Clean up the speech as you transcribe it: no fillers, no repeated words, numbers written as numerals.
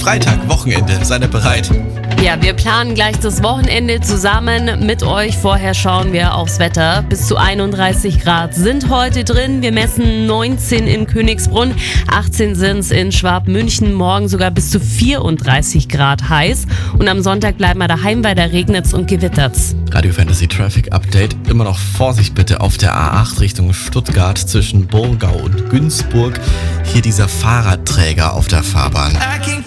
Freitag, Wochenende. Seid ihr bereit? Ja, wir planen gleich das Wochenende zusammen mit euch. Vorher schauen wir aufs Wetter. Bis zu 31 Grad sind heute drin. Wir messen 19 in Königsbrunn, 18 sind es in Schwabmünchen, morgen sogar bis zu 34 Grad heiß. Und am Sonntag bleiben wir daheim, weil da regnet's und gewittert's. Radio Fantasy Traffic Update. Immer noch Vorsicht bitte auf der A8 Richtung Stuttgart zwischen Burgau und Günzburg. Hier dieser Fahrradträger auf der Fahrbahn.